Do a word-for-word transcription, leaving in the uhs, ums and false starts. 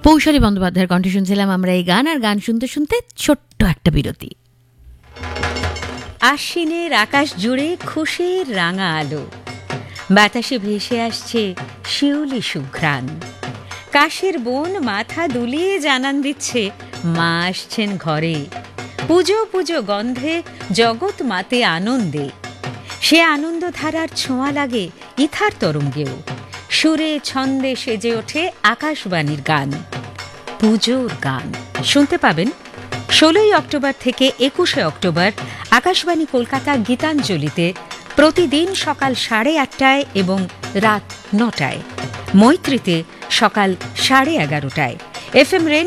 পৌশালী বন্দ্যোপাধ্যায়ের কণ্ঠে শুনছিলাম আমরা এই গান, আর গান শুনতে শুনতে ছোট্ট একটা বিরতি। আশ্বিনের আকাশ জুড়ে খুশির রাঙা আলো, বাতাসে ভেসে আসছে শিউলি সুঘ্রাণ। কাশের বন মাথা দুলিয়ে জানান দিচ্ছে মা আসছেন ঘরে। পুজো পুজো গন্ধে জগৎ মাতে আনন্দে, সে আনন্দধারার ছোঁয়া লাগে ইথার তরঙ্গেও। সুরে ছন্দে সেজে ওঠে আকাশবাণীর গান, পুজোর গান। শুনতে পাবেন ষোলোই অক্টোবর থেকে একুশে অক্টোবর আকাশবাণী কলকাতা গীতাঞ্জলিতে প্রতিদিন সকাল সাড়ে আটটায় এবং রাত নটায়, মৈত্রীতে সকাল সাড়ে এগারোটায়, এফ এম